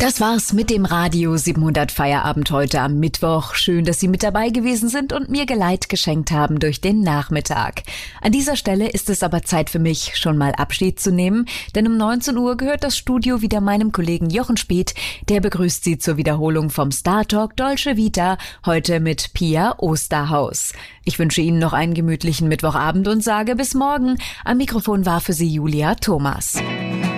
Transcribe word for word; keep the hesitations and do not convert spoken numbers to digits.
Das war's mit dem Radio siebenhundert Feierabend heute am Mittwoch. Schön, dass Sie mit dabei gewesen sind und mir Geleit geschenkt haben durch den Nachmittag. An dieser Stelle ist es aber Zeit für mich, schon mal Abschied zu nehmen, denn um neunzehn Uhr gehört das Studio wieder meinem Kollegen Jochen Spieth. Der begrüßt Sie zur Wiederholung vom Star Talk Dolce Vita, heute mit Pia Osterhaus. Ich wünsche Ihnen noch einen gemütlichen Mittwochabend und sage bis morgen. Am Mikrofon war für Sie Julia Thomas.